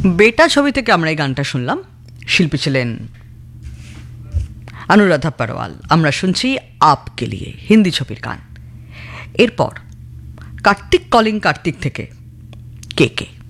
বেটা ছবি থেকে আমরা এই গানটা শুনলাম। শিল্পী ছিলেন অনুরাধা পরওয়াল। আমরা শুনছি আপকে লিয়ে, হিন্দি ছবির গান। এরপর কার্তিক কলিং কার্তিক থেকে কে কে।